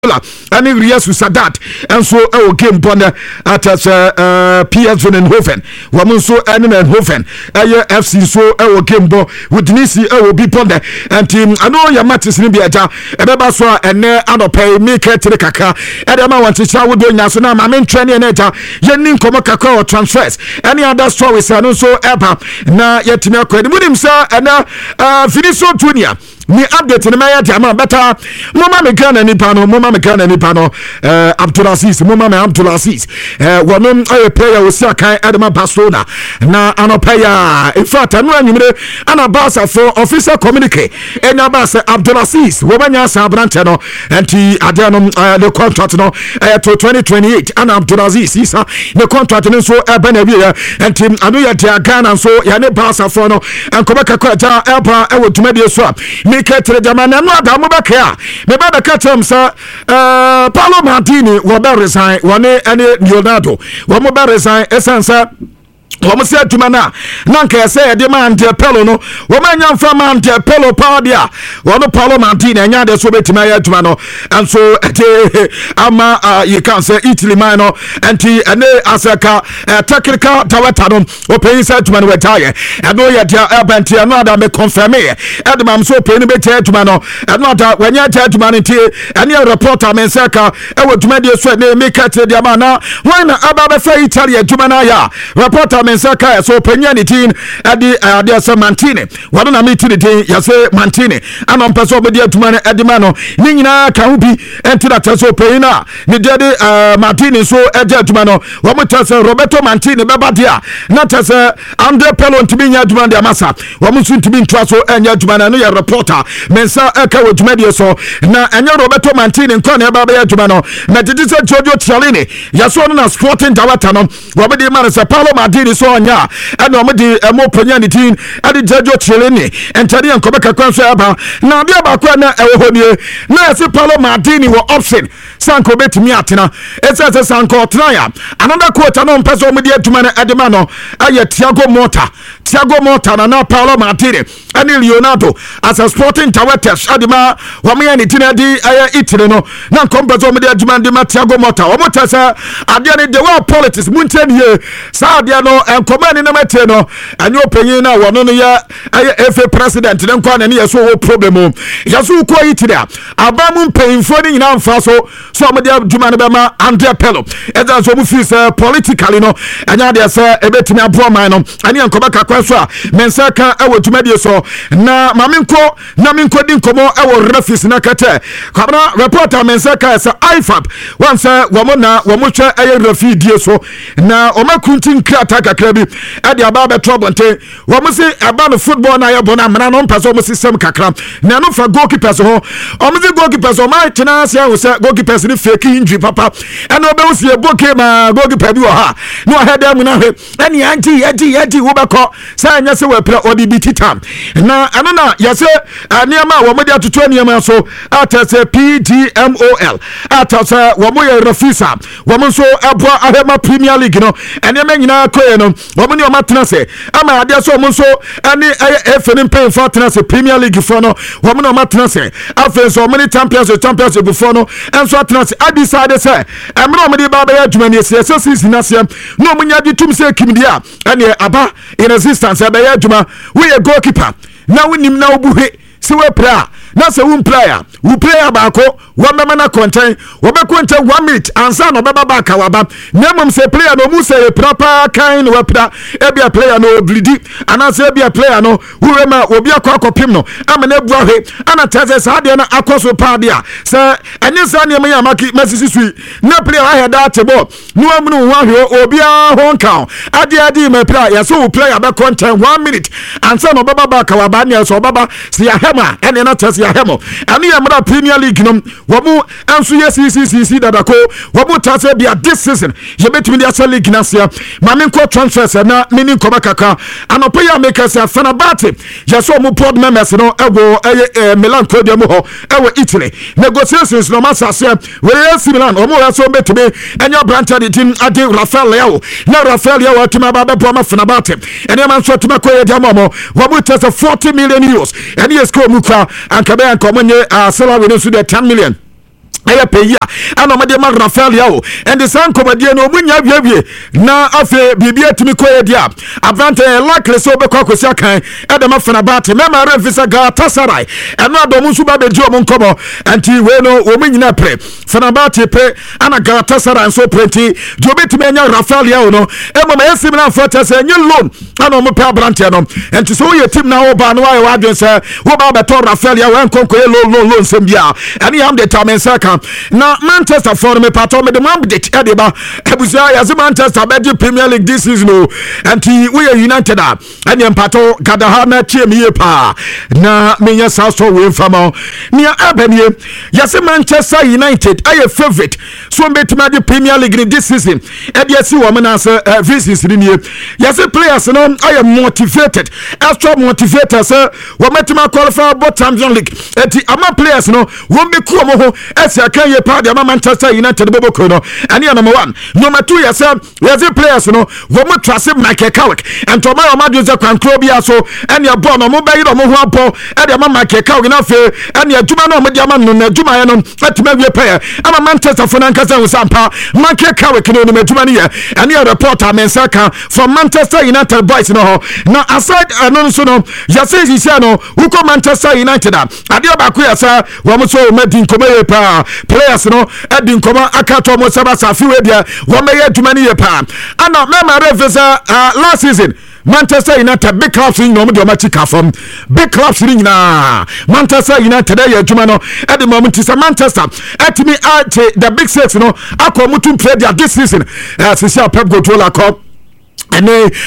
Any Riasu Sadat and so our game bonda at PS Eindhoven. Wamunso Eindhoven. FC so our game bo with Nisi our be bonda and team. I know your matches in Biaja. Ebebaswa and pay make it to the kaka. Edema want to show with doing national. My main training neta. Yenin Komaka or transfers. Any other stories and also ever na yet me credit with him sir and Finiso Junior. Ni update ni maya jama beta mama me kana ni pano Abdulaziz mama me Abdulaziz wono player osia kan Adama Barcelona na anopaya in fact anu anyimre ana Barca for official communique enya Barca Abdulaziz wo banya sa branch no enti ade no the contract no to 2028 ana Abdulaziz isa the contract no so ebe na wie enti anu ya dia Ghana so ya ne Barca for no enkobeka kwa ja elpa e wo tumade so Ketre jamana no adamu bakea me ba be katem sa Paulo Maldini wo be resign wone ene Leonardo wo mo be resign esansa Wọ́n sẹ́ adwuma na nanka ẹsẹ̀ yẹ de man de pelo no wọ́n anya nfa man de pelo paadia wọ́n Paulo Maldini anya de so betimi ayẹ adwuma no and so ama you can say Italy man no anti ene asaka technical director no open say adwuma no wetaye eno ye de abenti eno ada me confirm e edema so open be che adwuma no eno ada wanya che adwuma no tie ene reporter men seka e adwuma de so ne make it de ama na when aba be fa Italy adwuma na ya reporter Saka so penyani tin adi ade Mantini wado na meeting tin ya se Mantini ana mpeso obedi atuma na edima no ni nyina ka ho bi entira teso penyina ni de Mantini so ede atuma no wo mutase Roberto Mantini beba dia na tese Andre Pello ntimi nya atuma de amasa wo musu ntimi ntwa so enya atuma na no ya reporter mensa eka wo atuma de so na enya Roberto Mantini nko na eba ya atuma no na titise Giorgio Chiellini ya so no na sporting director no wo be di man se Paulo Maldini so nya and omedi emo panyani tin adi Giorgio Chiellini entari enkobeka kwanso aba na bia ba kwa na ewo hodie na se Paulo Maldini wo option sanko betimi atena ese sanko tena another quote no mpeso omedi atuma na edema no aye Thiago Motta na Paulo Maldini and Leonardo as a sporting director adima wamya ni tin adi aye Italy no na kompeso omedi atuma de Thiago Motta omotasa ade ne the world politics munten ye sa ade no command na mate no anyo panyin na wono no ya FA president ne kwa na ne yeso wo problem yeso ko yitira abamu mpanyimfo ni nyina mfa so mo dia djuma ne be ma Andre Pello eza so mu fi se politically no anya de se ebetimi abo man no ani enkoba kakwa so a mensa ka ewo djuma de so na mamenko din komo ewo refis na kate kabana reporter mensa ka se IFAB once womo hwe eye refi die so na omakuntin krata kakra bi ade aba be trouble nte wo mo se aba no football na ye bona mena no mpaso mo system kakra na no fa goalkeepers ho o mo se goalkeepers o ma tena sia wo se goalkeepers ni fake injury papa eno be wo se boke ma goalkeeper bi wo ha no head am na he eni anti wo be ko sa anya se we pra odbt tam na eno na ye se aniama wo mo de atoto aniama so atase PGMOL atase wo mo ye refisa wo mo so aboa ahema Premier League no eniama nyina koye no wo ni o matena se ama ade so mo so ani FNM pay for tena se Premier League for no wo ni o matena se afen so many championship before no enso atena se I decide se emre o me di baba ya adwuma ni se season na se no mo nya di tum se kimdia ani aba in resistance aba ya adwuma we a goalkeeper na wonim na obuhe se we pra na se won player wo player ba ko wo mema na content wo be content 1 minute ansa no be baba ka waba na mom se player no mu se proper kind we pra e bia player no blidi ana se bia player no wo ma obi akopim no amana buahe ana tese sa de na akoso pa dia se enye sa ne ya maki masisi sui na player ha da tebo no amunu wo ahwe obi a honka ade ma player ya so player be content 1 minute ansa no be baba ka waba ne so baba se ya hema ene na tese ya hemo ani ya mra Premier League no wamu ansu CCC dadako wamu tase bia this season ye betimi dia sa league na sia mame ko transfers na mini ko makaka anopo ya make us Fenerbahce ya so mu board members no ego Milan ko dia mu ho ewo Italy negotiations no masase we Milan omo ya so betimi enya branch the team ade Rafael Leao atuma ba be ma Fenerbahce enya man so atuma ko ye dia mo wamu tase 40 million euros enya sko mu kwa ankabe ankomonye salary no so de 10 million aya peya ana omade ma Rafael Yao and the san komade no munya wiawie na afi bibia timi koye dia abrante likely so be kwakosi akan edema Fenerbahce mema refisa Galatasaray eno adomu su ba beji omo nkomo anti we no wo munyina pre Fenerbahce pre ana Galatasaray so prenti jobetimi anya Rafael Yao no emama yesim na fota se enye loan ana omo pe abrante no anti so ye team na oba no wa adwen se wo ba beto Rafael Yao enkonko ye loan sembia ani am de tamensa kan na Manchester for me pato me de update edeba ebusia ya Manchester be Premier League this season no anti we are United and empato gadaha na chiemiye pa na menya saso we fama nia abanie yase Manchester United aye favorite so betima the Premier League this season e dey see wo na say this ni yase players no aye motivated extra motivated say wo metima qualify for Champions League eti ama players no wo be ku mo ho esi akan ye pa the Manchester United boboko no and number 1 number 2 yase players no wo mo trust Michael Carrick and to my omadunze kwankro bia so and your ball no mo bayi no mo ho apo e de Michael Carrick na fe and your juma no mo dia ma no na juma ye no atuma wie pa ama Manchester for nankasa wo sampa Michael Carrick no no juma ne ye and your reporter Mensaka from Manchester United boys no na aside no so no yase sisi no who come Manchester United ade obako yasa wo mo so medin komaye pa players no edin koma akato mo sabasa fi we dia wo meye juma ne ye pa ana mema refesa last season Manchester United big clubs in no do machika from big clubs in na Manchester United ya juma no at the moment is Manchester at me at the big six no akomutum play their this season Cecil Pep Guardiola Cup and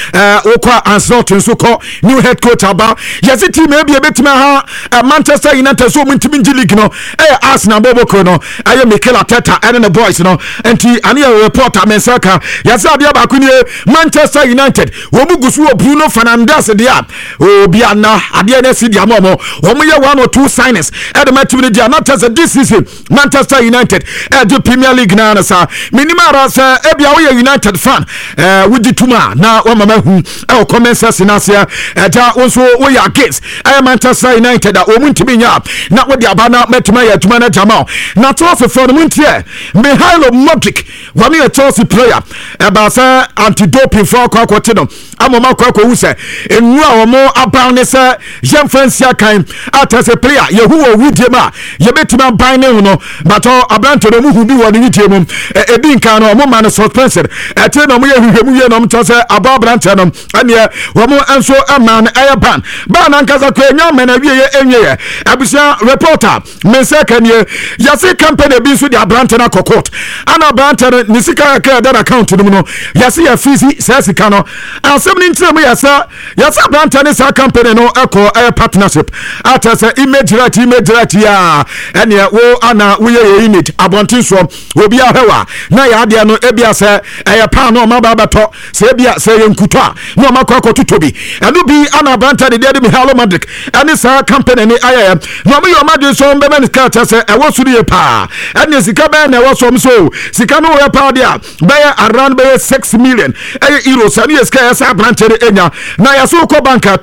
okwa Ancelotti so call new head coach aba yes team maybe a bit Manchester United so muntimi league no Arsenal boboko no aye Mikel Arteta and the boys no enti ani reporter Mensaka yes ade ba ku ni Manchester United wo mugusu Bruno Fernandes dia bia na ade na si dia mo wo mo ye 1 or 2 signings at the match with dia not as this season Manchester United the Premier League na sa minimum rasa bia wo United fan with the tuma na wa mama hu e comment section asia ja wonso wo ya against Manchester United o muntimi nya na wo di abana metuma ya tuma na Jamal na Chelsea for the muntie Mihailo Modric wa me a Chelsea player e ba sa anti-doping for kwakwoti no amoma kwakwo hu se enu a wo mo aban ne se Jean Francia kan as a player ye hu wo widie ma ye betima ban ne hu no but abranto no mu hu bi wo ne widie mum e bi nkan no mo man suspension e te no mo ye hwehwemu ye no mo tose aba brante no ane wo mo enso aman aye ban ankaza ko enya mena wie ye enye abusia reporter Mensaka nie yase company bi so dia brante na court ana brante ni sika ka da account no no yase ya fizi sika no asem ni ntire mo yase brante ne sa company no eko partnership atase image right ya ene wo ana wo ye image abontin so obi ahwa na ya ade no ebia se pa no ma ba beto se ebia se ye nkutwa no makwa tobi anu bi ana branta de de Mihailo Modric ani sa company ni aya no me yo madu so mbe men ka ta se e wo suru ye pa ani sika be na wo so mso sika no we pa dia be around be 6 million euros ani sika ya sa branta de enya na ya so ko banka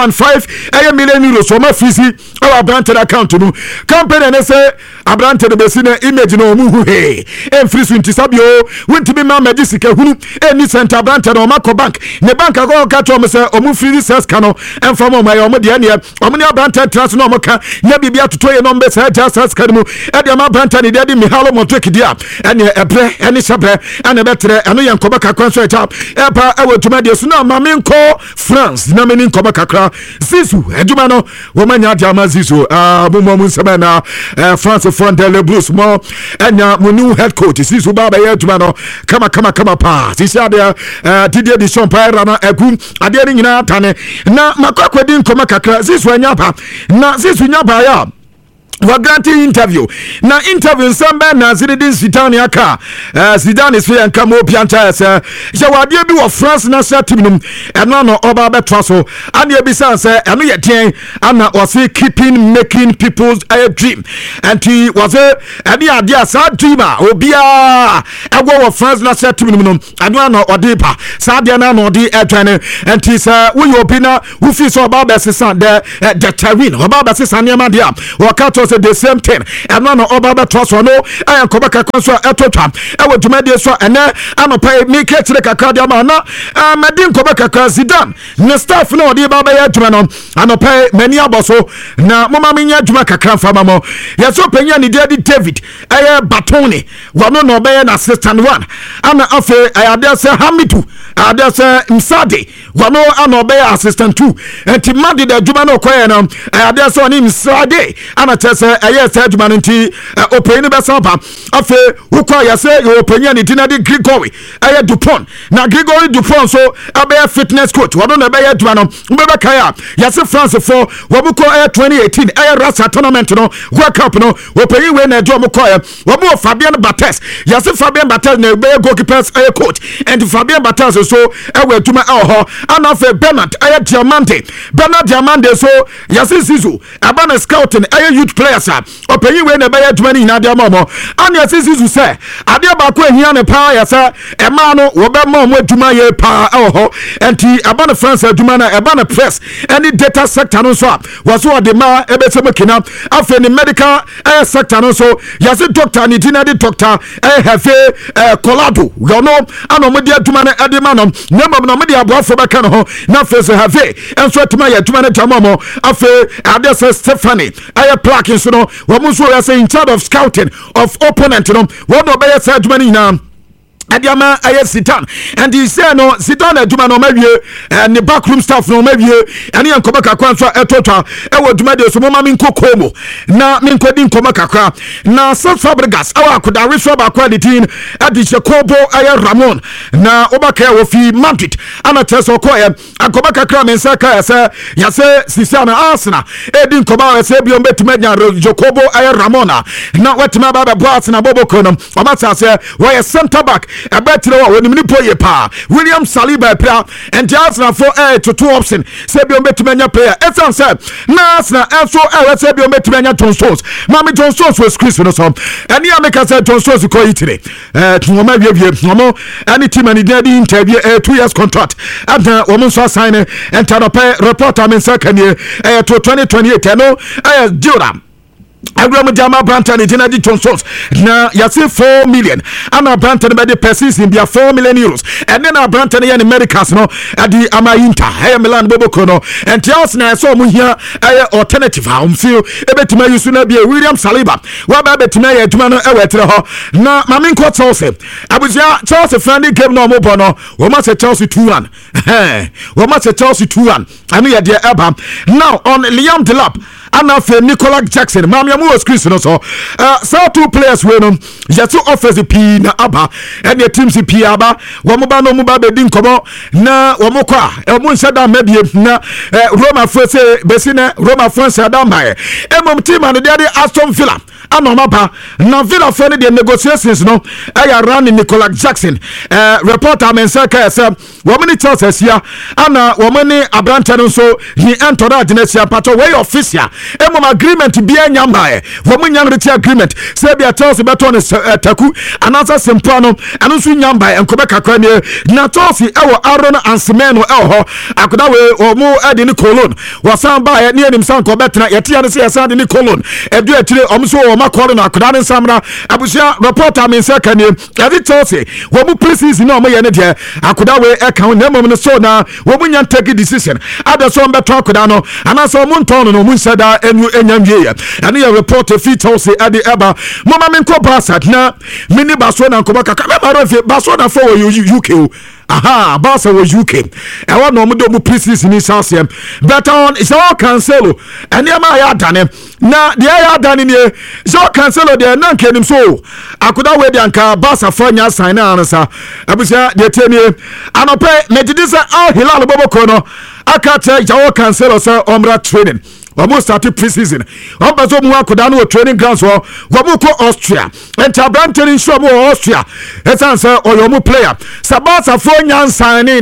2.5 million euros so ma fisi our branta account no company ne se abranta de be sina image no mu hu he en free swinti sabio wonti be ma sika hunu eni center branta no mako bank ne bank go ka to me se omu free ses kano en famo ma yo mo de ne omu ne branta trans no mo ka nya bibia totoye no mbe se ja ses kanu e de ma branta ne de Mihailo Modric dia ene ebre ene sebre ene betre eno ye nkoba kakra so echa e pa e wetuma de so na ma me nko France na me nkoba kakra Zizou eduma no wo manya dia ma Zizou mo nsema na France front the Blues mo enya mo new head coach Zizou baba ye eduma no kama pa sisi ade Didier Deschamps pa na egu ade ni nyina tane na makwakodi nkoma kakra Zizou anya pa na Zizou nya ba ya wa granting interview na interview nsamba na Zinedine Zidane aka Zidane so yanka mo pianta se je wade bi wo France national team num eno no oba beto so ane ebisa se eno ye den ana was making people's dream and he was ade ade asa dreamer obia egwo wo France national team num eno na odipa sa ade na no odi etwane and he say we opina who fi so oba besisa the terrain oba besisa niam dia wakato say the same thing and no oba be trust no ayan ko baka kon so etotwa e wo dwumade so ene anopa me ke kire kakra dia ma na madin ko baka ka Zidane ne staff no odi ba ba ya dwuma no anopa mani aboso na mama me nya dwuma kakra fa mamo yeso panya ni dia di David Batoni wano no be na assistant 1 ana afe ayade se Hamidu ayade se Msade wano ana be assistant 2 enti madi da dwuma no koye no ayade se oni Msade ana tese ayese dwuma no nti openi be samba afe ukwa yase yo openya ni dinadi Gregory Dupont na Gregory Dupont so abe fitness coach wano no be dwuma no mbebe kaya yase France for wabuko 2018 Rasa tournament no World Cup no openi we na dwuma koye wamo Fabian Barthez yase Fabian Barthez na be goalkeepers coach and Fabian Barthez so ewe dwuma ana fe Bernard Diamande so yase Zizu abana scouting youth players openi we na be dwuma ni na dia momo ana yase Zizu say ade ba ko ehia ne pa yase ema no wo be momo dwuma ye pa enti abana France dwuma na abana press any data sector no so was so de ma ebe se makina afa ni medical sector no so yase doctor ni dinadi doctor hefe Colado no ano mo dia dwuma na ade ma no nyama no mo dia aboafo beka no ho na face hefe enso atuma ya dwuma na tamomo afa ade se Stephanie plaque so no wo mo so yase in charge of scouting of opponent no wo no be yase dwuma ni na Adiama Zidane and he said no Zidane aduma no mawie and the backroom staff no mawie and yan kobaka kwanso etotwa e wo duma de so mama min kokomo na min kodi nkoma kakra na Fabregas awa koda reso ba kwa ditin adi Jacobo Ramon na obaka wo fi Madrid ana teso ko akobaka kakra men saka yase sisana Arsenal edi nkoma yase bi ombetuma nya Jacobo Ramona na wetima baba boss na bobo kono obata se wo center back abetre wa woni mni poye pa William Saliba pra and Arsenal for to two option say bi ombetuma player etan say na Arsenal so say bi ombetuma John Stones mama John Stones was Chris no so any America say John Stones ko yitire twoma wie no any team and dey interview 2 years contract and woman so sign and reporter men second year to 2028 no deal Abraham Jama Branton in Dinadi Johnsons na yasi 4 million ana Branton by the persons in their 4 million euros and then Branton in Americas no at the Amainta Milan Bobokono and Tios na so mu here alternative feel ebetima yusuna be William Saliba wa ba betima ya duma no ewetre ho na mamin ko Chelsea abuja Chelsea friendly game no mo bono wo ma se Chelsea 2-1 wo ma se Chelsea 2-1 anu ya de eba now on Liam Delap ana fe Nicolas Jackson mamia mu was Chris no so two players we no yetu offers P na aba and the teams P aba wo mo ba no mu ba be din komo na wo mo kwa e mo nshada mabie na Roma France besine Roma France adamba emom team and the Aston Villa anomaba na Villa for the negotiations no around Nicolas Jackson reporter mensaka say wo many chances here ana wo many abrante no so he entered Genesia pato way official emom agreement bia nyamba wo munyan reti agreement say bia Chelsea beto ne taku anasa sempano anu so nyamba enkobe kakra ne na Chelsea ewo Aaron Ansemeno ho akoda we omo ade ni Cologne wasan ba ne anim san ko betena yetia ne say san de ni Cologne edu atire omso o makoro na akoda ne samra abusia reporter men say kan ade Chelsea wo mu preseason no mo ye ne de akoda we eka na mom ne so na wo munyan take decision ada so beto akoda no anasa mo nton no mu nsada enu enyamwie ya ane ya report fi Chelsea ade eba mama men ko Barca na mini Barcelona nko baka Barcelona for UK aha Barca was UK e wa no mo do mu preseason ni Chelsea but on is all Cancelo ane ma ya dane na de ya dane ni so Cancelo de na nkenim so akoda we de anka Barca for nya sign na ansa abusia de tenie anope medidisa Al Hilal Boboko no akata Joao Cancelo so omra training almost started preseason obazo mu akoda no training grounds wo ko Austria and Branton in show Austria esanse oyomu player sabasa for nyansan na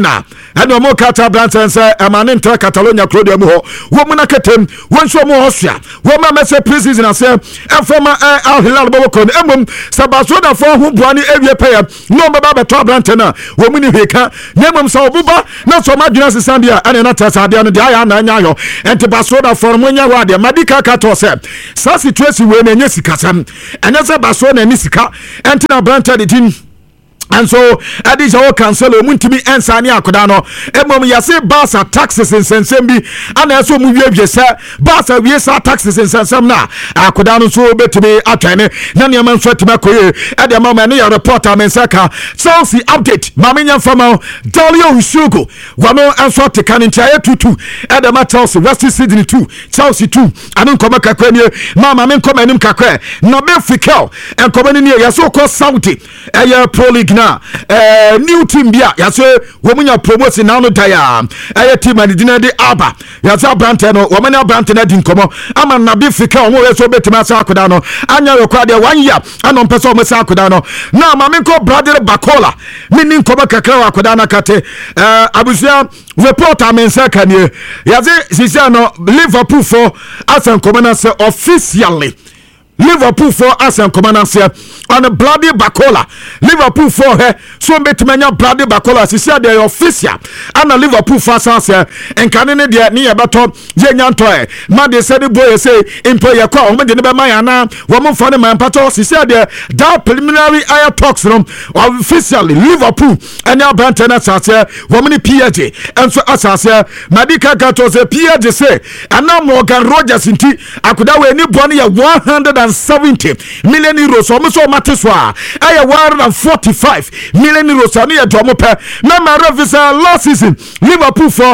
ɛna ɔmo kata branten sɛ ɛmane ntra Catalonia Claudia mu hɔ wɔn na ketem wɔn nso ɔmo Austria wɔn ma mɛsɛ pre-season asɛ ɛfɔma Al Hilal bɔbɔkɔ no emom sɛ Barcelona fɔ ho boa ne ewie pɛyɛ na ɔmo ba bɛtɔ branten na wɔn mu ni hweka na emom sɛ ɔboba na sɛ ɔmo adwena sisan deɛ ɛna na tɛsɛ adeɛ no deɛ ayɛ ana anya ayɔ ɛnti Barcelona fɔ mo nya hɔ adeɛ madika ka tɔ sɛ saa situation wei na enye sikasɛm ɛnyɛ sɛ Barcelona ni sika ɛnti na branten de tin. And so Adija o cancel muntimi ensani akoda no emom yase Barca taxes nsensem bi ana eso mu wie se Barca wie sa taxes nsensem na akoda no so betimi atwene na ne man so tima koye e de mama ne reporter mensaka Chelsea update mamenya fama Dalio Usugo wano enso teka ntia ye tutu e de ma Chelsea West Sydney 2 Chelsea 2 anu nkoma kakra nie mama men nkoma nim kakra na be fikel enkoma ni yase ko Saudi eye Pro League new team bia yase womunya promote na no taya aye team adina de aba yase Abrante no womanya Abrante na di nkomo ama na be fika omo yeso betima sa akoda no anya rekwa de 1 year anon pese omo sa akoda no na ma menko brother Bakola mini nkomo kakra wa akoda na kate abusia reporter mensa kanie yase sisia no Liverpool for asan komana se officially Liverpool for Arsenal commander on a bloody Bakola. Liverpool for her so betimanya bloody Bakola. She said they official and a Liverpool for Arsenal and canine dia near baton Jenyantoy. Man they said the boy say employ your call. When they never mind woman for the man patrol. She said that preliminary air talks room officially Liverpool and now Brantana Sasser woman PJ and so Asasser Madika Gatos a PJ say and now Morgan Rogers in tea. I could have any bonnie 170 million euros almost so matiswa aya 145 million euros ani ya domo pe na marevisa last season Liverpool for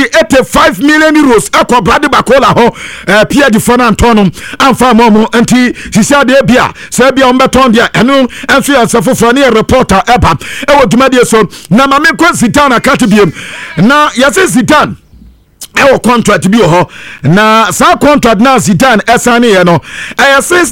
85 million euros akwa Brady Bakola ho Pierre de Fona Antonum amfa momo anti sisia de bia se bia ombeton dia enu enso ya safofo na reporter eba e wodumade so na mame kwa Zidane akatibiem na yase Zidane ewo contract bi ho na sa contract na Zidane esane ye no since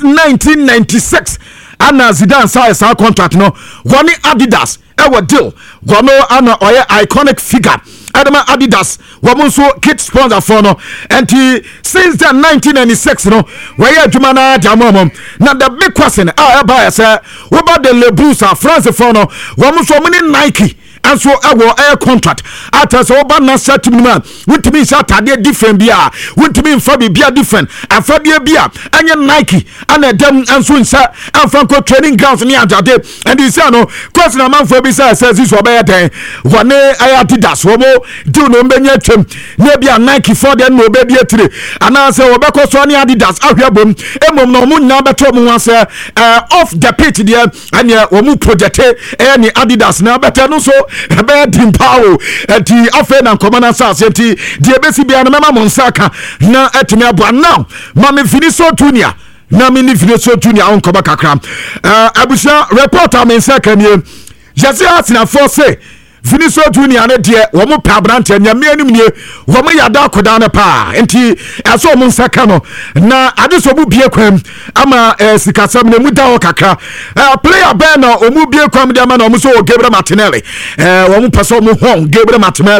1996 ana Zidane sa contract no woni Adidas ewo deal wono ana oye iconic figure Adama Adidas wamunso kit sponsor for no and since the 1996 no where adwuma na jamom na the big question eba say we about the Le Blues France for no wamunso mini Nike and so air contract after so ba na set minimum with me shot ade different bia with me fabi bia different and fabi bia anya Nike and dem and so nsa and franco training grounds ni ajade and you say no question am for be say says this oba den one Adidas wo mo do no mbenya twem na bia Nike for dem no be bia tire ana say obekọ so ni Adidas ahwebom emom no mu nya beto mu wan say off the pitch there and wo mu project ni Adidas na beto no so ebe dimpawo enti afa na komana sase enti die besi bia na mema monsaka na etimi abo now mama Vinicius Junior na mini Vinicius Junior on koba kakra abusia reporter mensaka nie yase Arsenal for say Vinicius Junior ne de wo mo pa brante nyame anim nie wo mo yada akoda na pa enti aso mo nsaka no na ade so bu bie kwam ama sikasam ne mu da o kakra player ben no o mu bie kwam de ama na o mo so Gabriel Martinelli wo mo paso mo hon Gabriel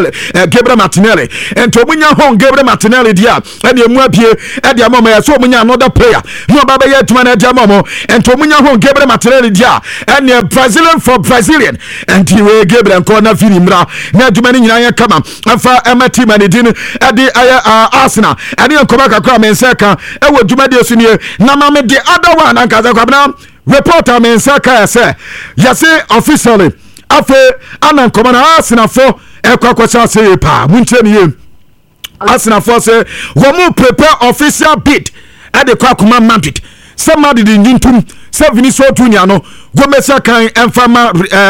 Martinelli enti o mo nya hon Gabriel Martinelli dia ene emu abie e de ama ma so o mo nya another player no ba ba yetuma na de ama mo enti o mo nya hon Gabriel Martinelli dia ene Brazilian for Brazilian enti we Gabriel ko na fini mra na adwumani nyina ye kama afa emati manidin ade Arsenal ade nkoma kakra mensaka ewo adwumade sunie na mame de other one ankaza kwabna reporter mensaka yase officially afa ana nkoma na Arsenal for ekwakwasa say pa muncheni ye Arsenal for say wo mu prepare official bid ade kwakuma Madrid somebody di ntum se Vinicius Junior no gomesa kan enfama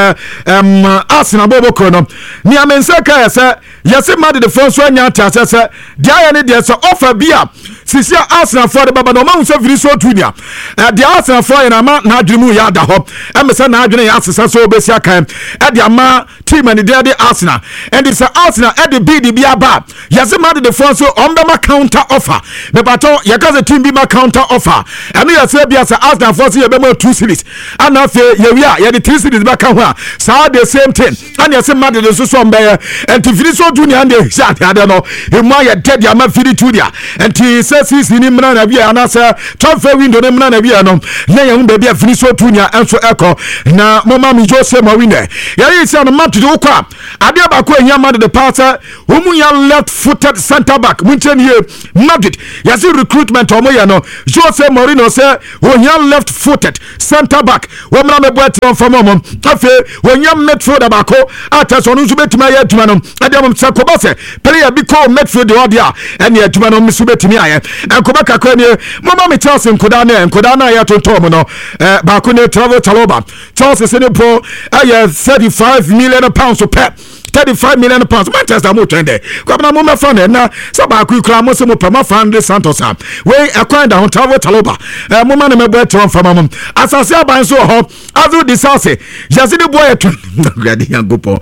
Arsenal boboko no ni amensaka yase Madrid the first one nya tase dia ya ne dia se offer bia sisia Arsenal for the baba no man so Vinicius Junior the Arsenal for na ma na adwemu ya da ho em say na adwene ya asesa so obesia kan the ama team and the Arsenal and it's Arsenal at the bid be aba yase ma the phone so on be counter offer me baton ya ka the team be ma counter offer and you say be as Arsenal for say be ma 2 series and afi ye wi a ye the 3 series back ho a so the same thing and you say ma the so on be and to Vinicius Junior and the shot I don't know him why dead ya ma fidi Junior and he says he's in him na bi and say transfer window na na bi no na ye hu be be Vinicius Junior and so echo na mama mi Jose Mourinho ya say no match do kwa ade ba ko ehia ma the passer who ya left footed center back munchen here Madrid ya see recruitment omo ya no Jose Mourinho say who ya left footed center back wo mra me boat from mom afi wo ya midfielder ba ko ataso no so betima ya aduma no ade mom say ko ba say player bi ko midfield the order and ya aduma no misu betimi aye enkoba kakra ni mama me Chelsea nkoda na ya tontom no ba ko ne travel Chaloba Chelsea se ne pro 35 million pounds to pay 35 million pounds Manchester mo trend kwabna mo me fan na saba ku kra mo se mo pama fan de Santos am we acquired down travel Chaloba mo man me boy tron from am asase aban so ho azu di sase yasi the boy gradi yangopo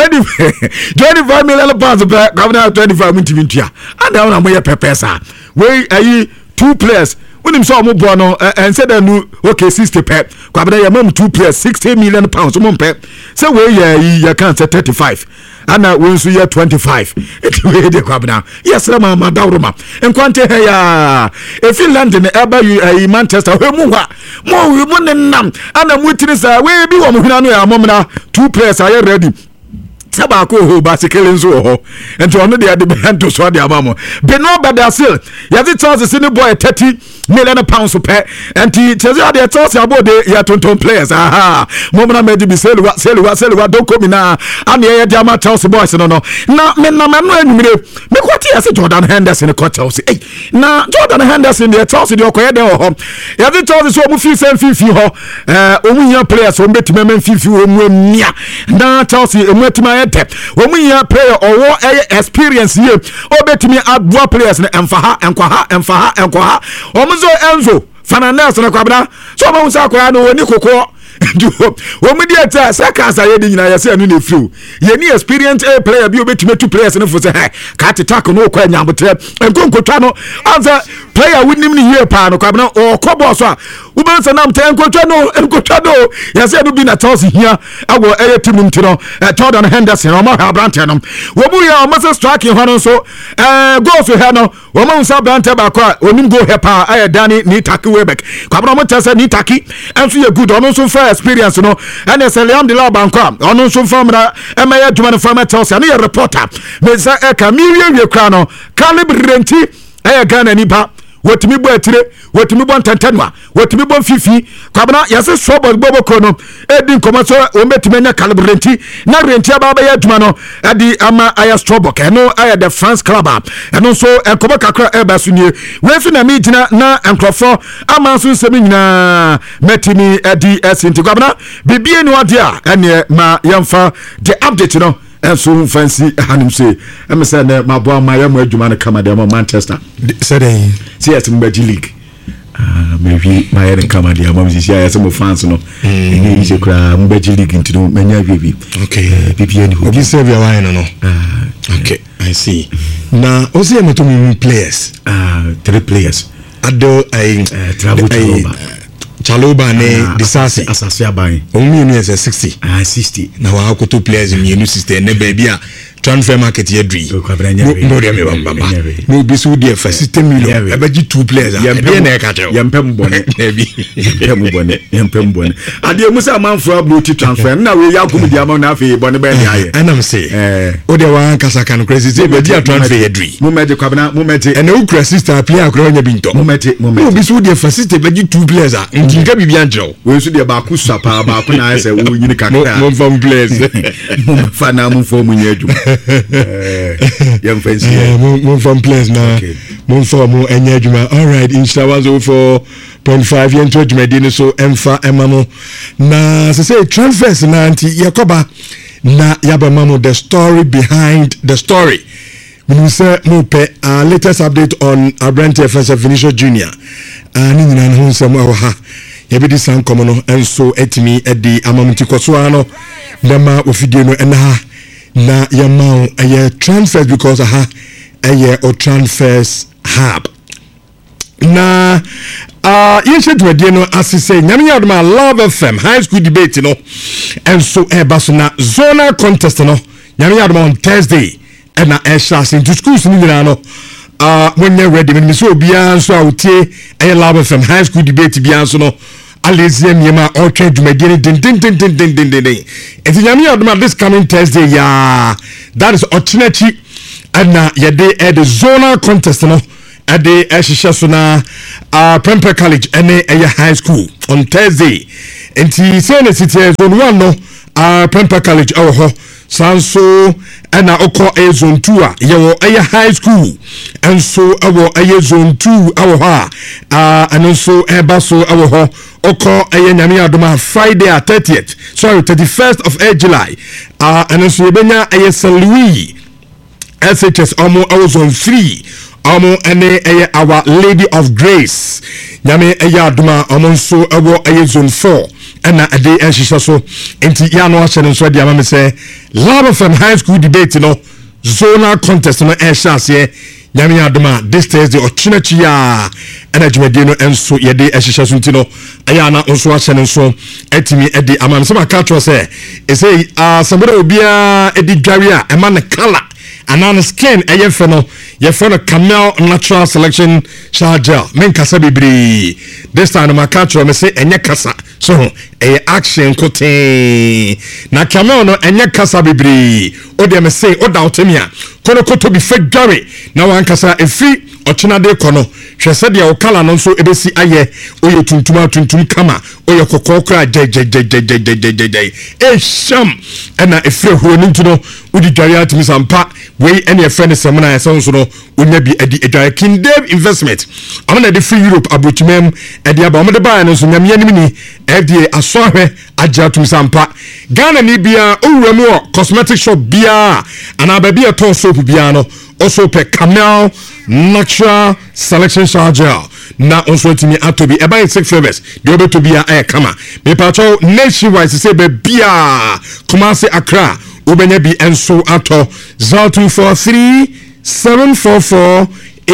25 million pounds kwabna 25 mintimintua and na mo ye pepesa we ayi 2 players when him saw mo bono and said no okay 60 pep kwabna ya mam 2 players 60 million pounds mo pep say we ya can say 35 and we so ya 25 it we dey kwabna yes ma madawroma enkwante he ya e Finland ne eba you Manchester we mu wa mo nenam ana mu tiri sa we bi wo mo hina no ya momna 2 players are ready saba ko ho basikele nso ho enti ono de ade bento so ade amamo Benoit Badiashile yazi Chelsea ni boy 30 million pounds per enti Chelsea ade Chelsea abode ya tonton players momna meji bi selwa doko mi na ane ye de ama Chelsea boys no na me no anumire me kwati ase Jordan Henderson ko Chelsea na Jordan Henderson de Chelsea de okoye de ho yazi Chelsea so mu fi sem fifi ho omunya players o betime men fifi o mu amia na Chelsea emutima omunya player owo experience here obetimi adwa players na emfaha enkwaha omuzo Enzo Fernandez na kwabna so ba unsa akwa no oni kokko omudi ata sakasa ye nyina ya se anu na free ye ni experience player bi obetime 2 players no for say ka attack no kwa nyambotre enkonkotwa no answer player winnim ni here pa no kwabna o kobo so a ubansa nam te enkotwa no ya se anu bi na Chelsea here awo team ntino Jordan Henderson o ma ha brante no wo mu ya o ma strike ho no so goal so here no wo ma unsa brante ba kwa onim go here pa Dani ni taki Webeck kwabna mo tese ni taki enso ye good ono so fair experience no and say Liam de la Banco ono so from na emaya djuma no from Chelsea na reporter me say Camille kra no calibrenti Ghana nipa wotimi bo atire wotimi bo ntantanwa wotimi bo fifi kwabna yase sobo bobo no edi nkomo so o metime nya calibrenti na renti ababa ya djuma no edi ama aya strobo ke no aya the France club eno so enkomo kakra eba sunie we fi na mi gina na enkrofo ama so nsemi nyina metimi edi esinti kwabna bibie ni wade a ene ma yemfa the update no so fancy hanim say am say na mabo amayam adwuma no kama dem Manchester said CS Mbaji League maybe my head kama dem am say ya some fans no ni ise kra Mbaji League ntino manya bibi okay bibi ni obi serve your wine no okay I see na o say me to me players 3 players ado travel Chaloba ne disase asase aban omi ni 60 60 na wa akoto players mi enu system ne ba bia transfer market ye dri no dem me bamba no bi so dey for system million abaji 2 players e na ka tell yempem bone yempem bone ade musa manfo abluti transfer na we yakum dia ma na afi bone ba ni aye anam say o de wa kasa kan crazy say be dia transfer ye dri mo meje kwabna mo meje and o crazy sister player akro nya binto mo meje no bi so dey for system abaji 2 players nka bibia anjro we so dey ba ku sapa ba ku na say wo nyini kakra mo fam players mo fa na mo fo mo nyadu young fancy mo from place na mo for mo enya adwuma all right insta 104.5 yen to adwuma so emfa emamo na say transfers na anti yakoba na yaba mamo the story behind the story we say mope latest update on Abrante Offensive Vinicius Junior. Ni nyina no nsɛm ɛwɔ ha. Yɛbɛdi san kɔmɔ no ɛnso ɛtimi ɛdi amamuti kɔsoa no dama ofidie no ɛna ha na yɛma ɛyɛ transfers because aha ɛyɛ o transfers hub. Na yɛhyɛ dwumadie no asese nyame yɛadoma Love FM high school debate no ɛnso ɛba so na zonal contest no nyame yɛadoma on Thursday ɛna ɛhyɛ ase nti schools no nyinaa no when you're ready when me so biya so awutie ɛyɛ Love FM high school debate biya so no alezia miema ɔtwa dwumadie no din enti nyame yɛadoma this coming Thursday ya that is Ochinachi ɛna yɛde ɛde zonal contest no ade ɛhyehyɛ so na Prempeh College ɛne ɛyɛ high school on Thursday enti sɛ ne city zone 1 no Prempeh College ɛwɔ hɔ sanso ɛna ɔkɔ ɛyɛ zone 2 a yɛwɔ ɛyɛ high school ɛnso ɛwɔ ɛyɛ zone 2 ɛwɔ hɔ a ɛno nso ɛba so ɛwɔ hɔ ɔkɔ ɛyɛ nyame adoma Friday 31st of July ɛno nso yɛbɛnya ɛyɛ St. Louis SHS ɔmo ɛwɔ zone 3 ɔmo ɛne ɛyɛ Our Lady of Grace nyame ɛyɛ adoma ɔmo nso ɛwɔ ɛyɛ zone 4 ɛna ɛde ɛhyehyɛ so enti yɛ ano ahyɛ no nso ɛde ama me sɛ Love FM high school debate no zonal contest no ɛhyɛ aseɛ nyame adoma this Thursday Ochinachi a ɛna dwumadie no ɛnso yɛde ɛhyehyɛ so nti no ɛyɛ ana nso ahyɛ no nso ɛtumi ɛde ama me sɛ maka kyerɛ sɛ ɛsɛ sɛmbɛdɛ obiara ɛde dware a ɛma ne colour anan skin ɛyɛ fɛ no yɛfɛ no Camel Natural Selection Shower Gel men kasa bebree this time ma ka kyerɛ me sɛ ɛnyɛ kasa so ɛyɛ action kote na Camel no ɛnyɛ kasa bebree o de me sɛ o da otemi a kono koto bi fɛ dware na wan kasa efi ɔkyena de kɔ no hwɛ sɛ deɛ o kala no nso ebesi ayɛ o yɛ tuntum kama o yɛ kokɔ kra jɛjɛjɛjɛjɛjɛjɛjɛ sham ɛna efiri horo no ntuno udi dware atimi sampa wei ɛne ɛfɛ ne sɛmuna ɛsɛ nso no onya bi ɛdi edware King Dave Investment amana de free Europe abotumem ɛde aba ɔmo de baa no nso nyamia nim ni FDA asɔhwɛ agya atum sampa Ghana ni bia owura mu cosmetic shop bia ana ba bia ton soap bia no also pe Camel Natural Selection Shower Gel na onso timi atobi e buy 6 flavors de obeto bia e kama me pacho nationwide say be bia Kumasi Accra ubenya bi enso ato 0243 744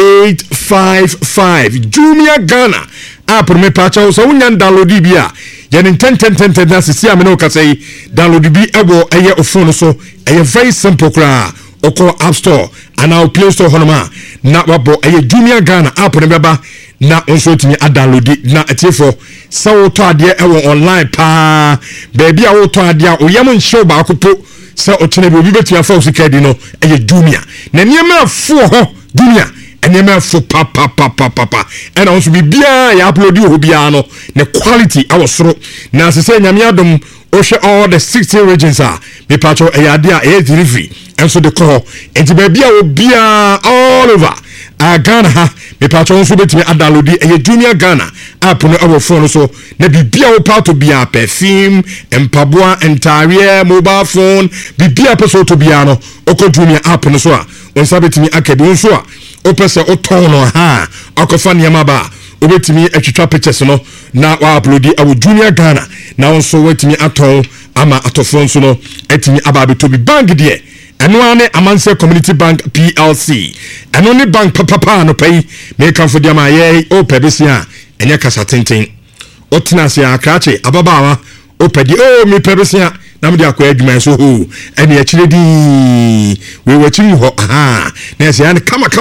855 Jumia Ghana app me pacho so unya download bia yɛne 10 na sisi amene okasai download bi ɛwɔ ɛyɛ phone so ɛyɛ very simple kra oko App Store ana Play Store honoma na wabo ɛyɛ Jumia Ghana app ne beba na onso timi download na etifo sɛ woto ade ɛwɔ online pa baabi a woto ade a oyam nhyew ba akopo sɛ otene bi obi betu afa osikadi no ɛyɛ Jumia na niema afo ho Jumia enema fo papa ena onso bibia ya upload ho bia no ne quality awosoro na sese nyame adom ohwe all the 16 regions a me pacho eyade a e delivery enso de call enti ba bia obia all over Ghana ha me pacho onso betimi download e Jumia Ghana app no awo phone so na bibia wo pato bia perfume empaboa entire mobile phone bibia peso to bia no oko Jumia app no so a onsa betimi akabi onso a opese otono ha akofa niam ba obetimi atwitwa pictures no na wa upload awo Jumia Ghana na onso wetimi aton ama atofo nso no etimi aba beto bi bank de eno ane Amanse Community Bank PLC eno ne bank papa no pay me kan fo diama ye o pebesia enye kasa tenten otina se akrache ababawa o pedi o me pebesia na mde akwa adwuma so ho ene akiredi we wachiri ho aha na se yan kama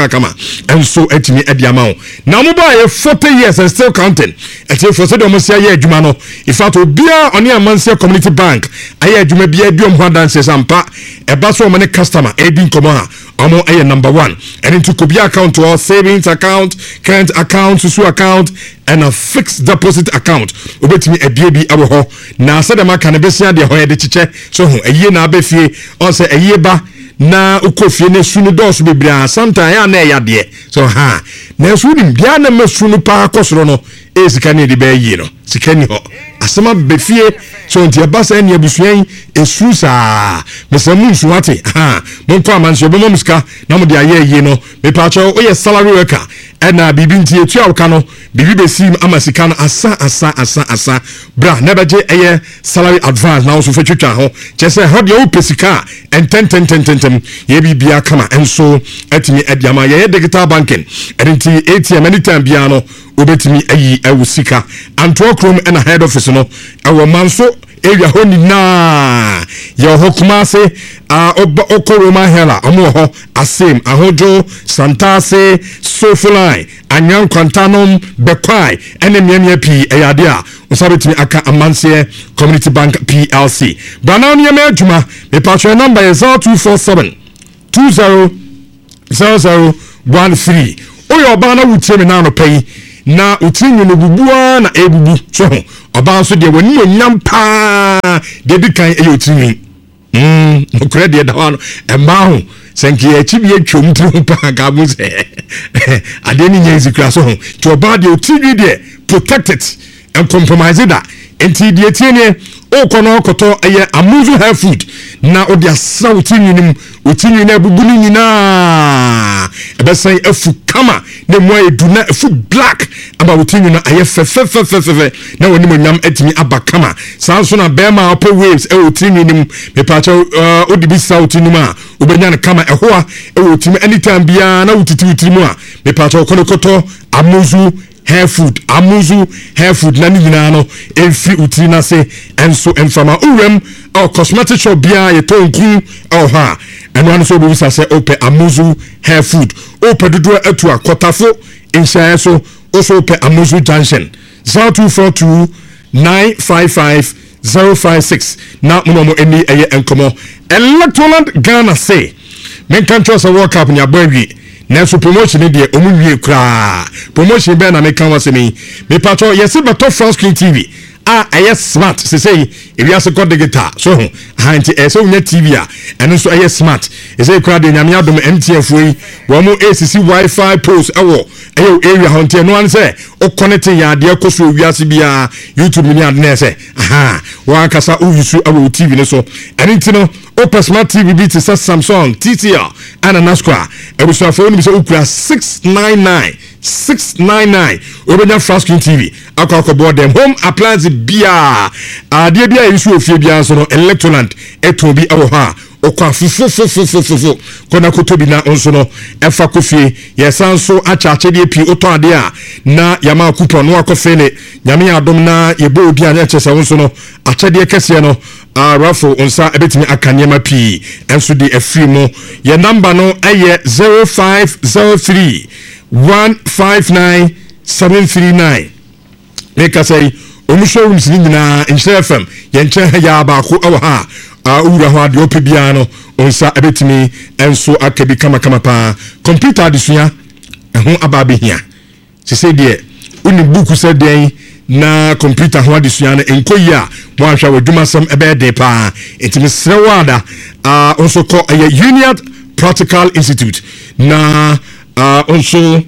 enso atimi adiama ho na mo ba ye 40 years and still counting ati for so de mo se ye adwuma no ifato bia oni Amanse Community Bank aye adwuma bia biom ho danse sampa e ba so mo ne customer e di nkomo ha omo aye number 1 and into kobia account or savings account, current account, susu account and a fixed deposit account obetimi ebie bi abo ho na se de maka ne besia de ho ye de chiche so ho aye na abefie on se aye ba na ukofie ne sunu dos bebra sometime ya na ya de so ha na sunu bia na masunu pa akosoro no esika ne de ba yi no sikani ho asema befie so ntia basa ne abusuan esu saa mesamu nsuate monko amanso be momuska na mo de aye no me pacho o ye salary worker na bibi ntie tu awka no bibi besim amasika no asa bra na beje eye salary advance na so fetwetwa ho chese ho de o pesika enten ye bibia kama enso atimi adiama ye digital banking enti ATM anytime bia no obetimi ayi awusika anto krom na head office no awo manso area ho ni na ye hokuma se okoroma hela omo ho asem ahojo santase sofulai anyan kwantanom bekwai ene miamia pi eyade a osabetimi aka amanse community bank plc bana no yema adwuma me patro number is 0247 200013 oyo bana wutime na no pay na utinyu no bubua na ebubu so oba so de wani onyam pa de bi kan e utinyu no credit da wano e ma ho senki e chi bi atwom tru pa ka bu se ade ni nyenzi kra so ho to oba de utinyu de protected and compromise that enti de tiene o kono okoto eye amuzu hair food na o de asa utinyu na bubu ni nyina ebesan afu kama ne mo edu na afu black aba utinyu na aye fe na woni mo nyam etimi aba kama sanso na bema upper waves e utinyu nim me pacha o de bi sa utinyu ma obenya na kama ehoa e utimi anytime bia na utiti utimi a me pacha kono koto amuzu hair food na ni nyina no enfri utiri na se enso enfama urem o cosmetic shop bia ye tonku o ha eno an so bo bisa se ope amuzu hair food ope dodo atu akotafo insha so also ope amuzu junction 0242 955 056 na mo eni eye enkomo Electoral Ghana say men kan trust a world cup nya bawi na so promotion de omuwie kra promotion be na me kan wasemi me patro yesi beto France Screen TV a smart say if you got digital so hanti so nya TV and so smart say kra de nyame adom MTN foi wo mo ACC Wi-Fi post ewo area honte no an say o connect ya de koso wiase bia YouTube ni adne say wa kasa o yusu awo TV ne so anything no Open Smart TV beat is Samsung, TTL, and a NASCAR. I was a phone, Mr. Ukra 699. Open Fast Screen TV. I call board them home appliance beer. Dear beer issue of Fabia, so Electroland, it will be our ha. Okwa fufu kona kutobi na onsono efa kofi yesanso achache de pi oto ade a na yama kupon no akofele nyame adom na yebo obi a chese onsono achede kese no rafo onsa ebetimi akanyema pi enso de afri mo ye number no aye 0503 159 739 make say omusho wumsini nyina Nhyira FM ye nche ya ba ko awa ura ho ade opebia no onsa ebetimi enso akabi kama pa computer adesua ho ababehia se de uni buku se den na computer ho adesua na enkoyi a mo ahwa waduma sam ebede pa etimi srewada onso ko Union Practical Institute na onso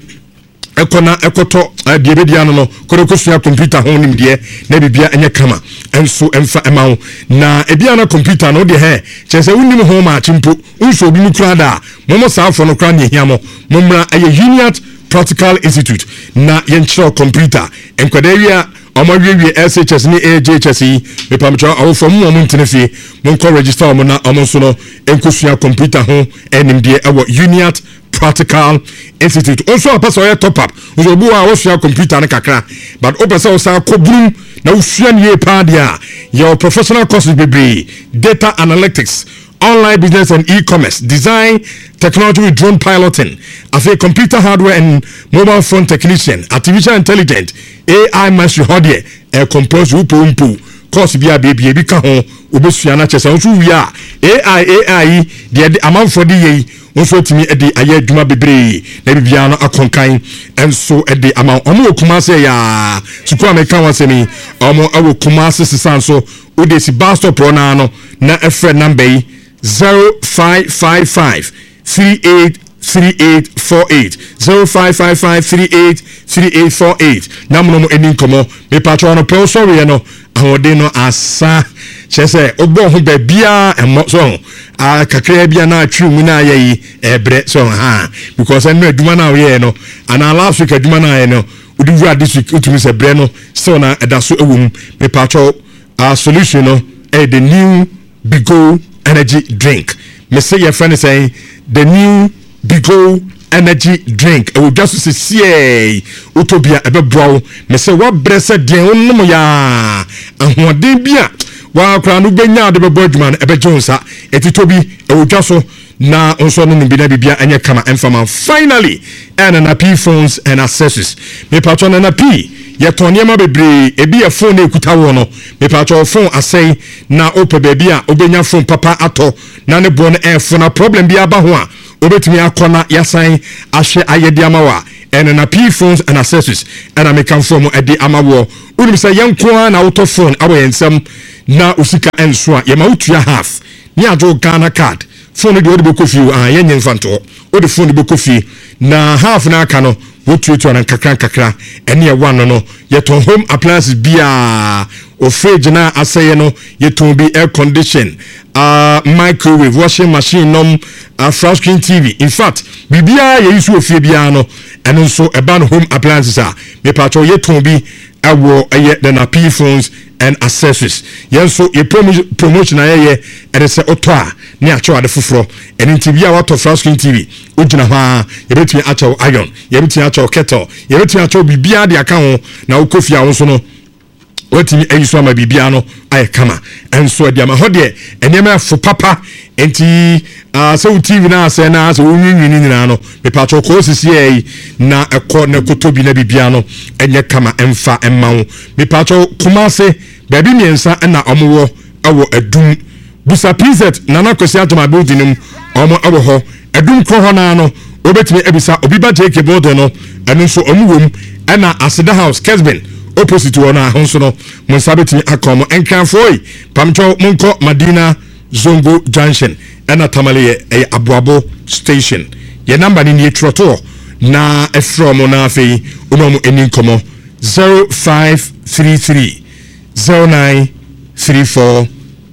ekoto biebedia no korokosua computer ho nimde na bibia enye kama enso emfa emawo na ebia na computer no de he chese unim ho ma chimpo unso obi mukrada momo saafo no kra ne hiamo momra Union Practical Institute na yenchiro computer enkwadaria omawiwie SHS ni AJHS me pamcho awofo mo ntenefie mo nko register mo na omonso no enkosua computer ho enimde ewo Union Practical Institute. Also, a person top up. Also, bu a osua computer na kakra. But o person osa kobrum na usua nie padia. Your professional courses be data analytics, online business and e-commerce, design, technology with drone piloting, afi computer hardware and mobile phone technician, artificial intelligence, AI mastery hardware, compose upumpu. Course bia baby bi ka ho obesua na chese onso wi a AI de amanfo de yi onso timi e de aye adwuma bebre na bibia no akonkan enso e de aman omo okuma se ya suku american wasemi omo awokuma se sisanso odesi bus stop na no na efre number 0555 38 3848 0555383848 namuno eni komo me patro no pe sorry no ahode no asa chese obo ho ba bia emo so kakra bia na atwi mu na ayi ebre so ha because eno aduma na we no ana last week aduma na ayi no udi wura this week utumi se bre no so na edaso ewum me patro solution no the new Bigo energy drink me say your friend is saying the new Bigo energy drink. I will just say, Utopia, ebe brow. Me say, what bressa den onum ya. And den bia. Wa kra no benya de bebodman ebe jonsa. Etitobi, I will just na onso no bina bibia enye kama enfama. Finally, and na P phones and accessories. Me patron na P. Ye tonyema bebre ebi e phone ekuta wo no. Me patron phone asay na ope baby a obenya phone papa ato na ne bo no phone problem bia ba ho a obetumi akona yasan ahye ayede amawa and na P phones and accessories and I make from edi amawo unim say yanko na auto phone awo yensem na usika enso a ye ma utua half ni ajo Ghana card phone de odi kofi yenye mfanto odi phone be kofi na half na aka no wotuetu na kakra ene ye one no yeton home appliances bia o fridge na aseye no yeton bi air condition microwave washing machine flat screen TV. In fact bibia ye isu ofie bia no eno so eba no home appliances me patcho yeton bi awo the na P phones and accessories. Yenso ye promotion aye and say otwa ni acho ade foforo eni tibia wato flat screen TV ojina ha ye betumi acho iron ye betumi acho kettle ye betumi acho bibia de aka ho na ukofia ho so no wetimi ayiso ama bibia no aye kama enso de ama ho de enema fo papa enti so TV na ase na so wunwini nyina no me patcho ko sisi ei na ekọ na kotobi na bibia no enye kama emfa emma me patcho kumase baby miensa na omowo awo adum busa pz nana kwesi atoma building mu omo awo ho adum kro ho na no obetimi ebisa obiba jeke bodo no eno so omuwom na aseda house Kesben opposite wona honso no monsabetimi akomo enkanfoi pamcho monko Madina Zongo Junction na tamale abuabo station ye number ni etroto na efrom na afei onomo eni komo 0533 093422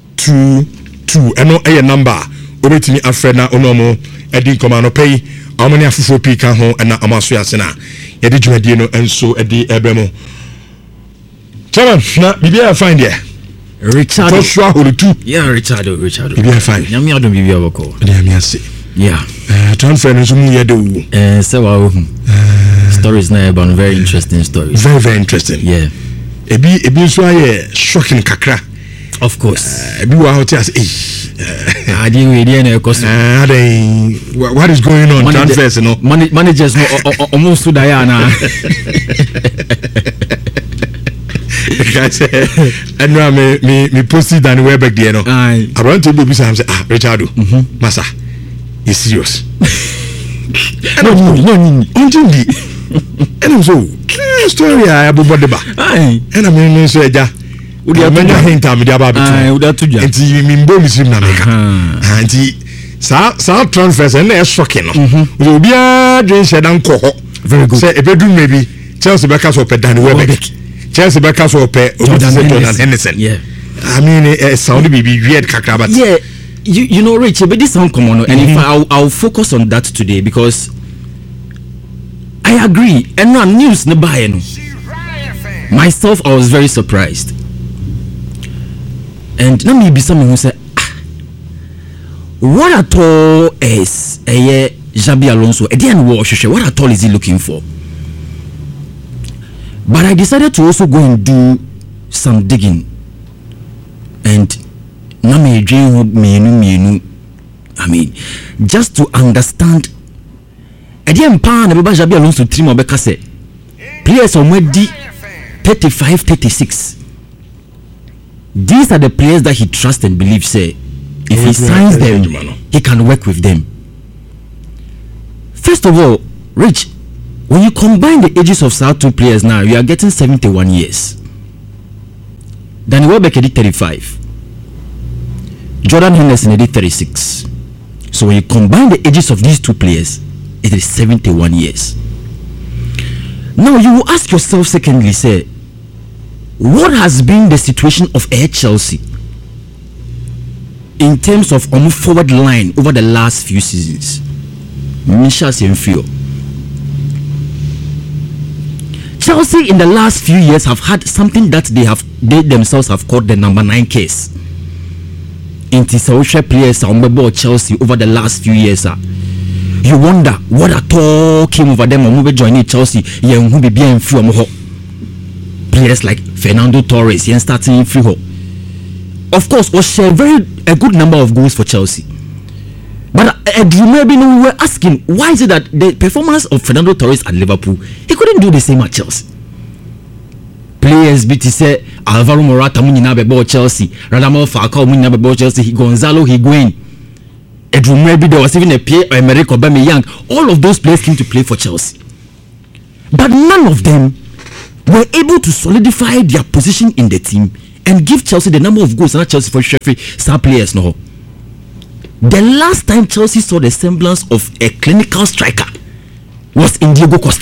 eno number obetimi afrena onomo edi komo no pay amani afufo pika ho na amaso yasena ye de dwumadie no enso edi ebremo chairman na bibia find there Richard Joshua Holutu. Yeah, Richard. Bibia fine. Nyame adom bibia boko. Nyame ase. Yeah. Transfer no sumu ye do. Say wa stories na about very interesting stories. Very interesting. Yeah. Ebi so aye shocking kakra. Of course. Ebi wa hot as I didn't we dey na cause what is going on transfers no. Managers no almost to die na. Guys, and me posted on the web back there. No, I want to be some say, Richardo, Massa, is serious. No, until the and so story I have about the bar. And I mean, so ja, would you have many hint I'm the about it? And you mean, bonus in America. And he saw transfers and they're shocking. Will be a drink shed and coho. Very good. Say a bedroom maybe Chelsea Beckers or Pedani Webeck. Chelsea Beckers or Jordan Henderson. Yeah, I mean, it sounded be weird, kakra, but yeah, you know, Rich, but this sound common, and if I'll focus on that today because I agree. And now news ne buy no. Myself, I was very surprised, and let me be someone who said, what at all is a Xabi Alonso? Again, what at all is he looking for? But I decided to also go and do some digging. And I mean, just to understand. I didn't pan about Xabi Alonso to trim or say players on 35, 36. These are the players that he trusts and believes. Say, if he signs them, he can work with them. First of all, Rich, when you combine the ages of our two players now, you are getting 71 years. Danny Welbeck did 35. Jordan Henderson did 36. So when you combine the ages of these two players, it is 71 years. Now you will ask yourself secondly, say, what has been the situation of Air Chelsea in terms of forward line over the last few seasons? Misha Sienfio. Chelsea in the last few years have had something that they themselves have called the number 9 case. Into social players on Chelsea over the last few years. You wonder what at all came over them or joining Chelsea. Who be bien few players like Fernando Torres starting free. Of course, was share a good number of goals for Chelsea. But maybe we were asking, why is it that the performance of Fernando Torres at Liverpool, he couldn't do the same at Chelsea? Players BT say Alvaro Morata munyina bebo Chelsea, Radamel Falcao munyina bebo Chelsea, Gonzalo Higuain, maybe there was even a Pierre-Emerick Aubameyang. All of those players came to play for Chelsea, but none of them were able to solidify their position in the team and give Chelsea the number of goals that Chelsea for Sheffield star players. No. The last time Chelsea saw the semblance of a clinical striker was in Diego Costa.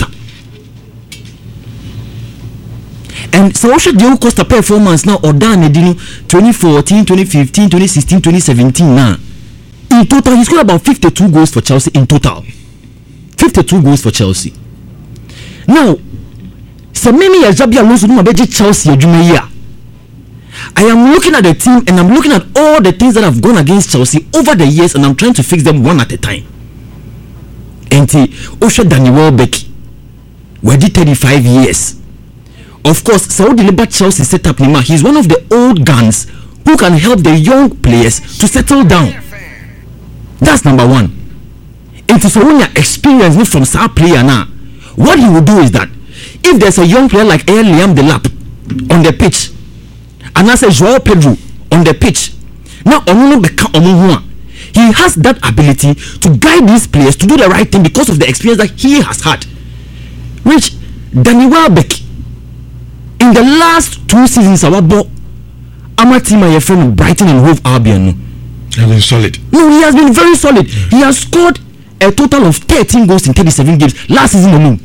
And so Diego Costa performance now or down 2014, 2015, 2016, 2017 now. In total, he scored about 52 goals for Chelsea in total. 52 goals for Chelsea. Now, Samemi Yajabi Alonso no abeji Chelsea adwuma. I am looking at the team and I'm looking at all the things that have gone against Chelsea over the years and I'm trying to fix them one at a time. And Osha Danny Welbeck, we did 35 years. Of course, Saudi Libat Chelsea set up Nima. He's one of the old guns who can help the young players to settle down. That's number one. And so when you're experiencing from star player now, what he will do is that if there's a young player like Liam Delap on the pitch, and I say Joao Pedro on the pitch, now he has that ability to guide these players to do the right thing because of the experience that he has had. Which Danny Welbeck in the last 2 seasons, our team, my friend Brighton and Hove Albion, have been solid. No, he has been very solid. He has scored a total of 13 goals in 37 games last season alone.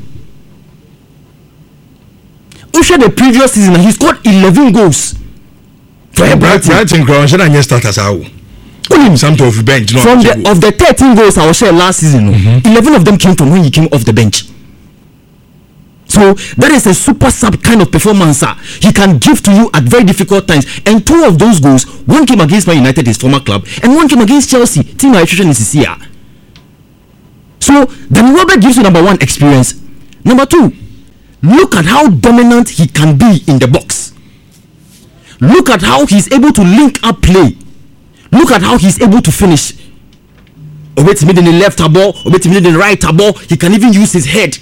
Over the previous season, he scored 11 goals. For Brighton Crown should not start as our some of bench. From the 13 goals I was share last season, 11 of them came from when he came off the bench. So that is a super sub kind of performance he can give to you at very difficult times. And 2 of those goals, one came against Man United, his former club, and one came against Chelsea, team attrition in Sisia. So then Robert gives you number 1 experience. Number 2, look at how dominant he can be in the box. Look at how he's able to link up play. Look at how he's able to finish. Obey in the left ball, obey in the right ball. He can even use his head.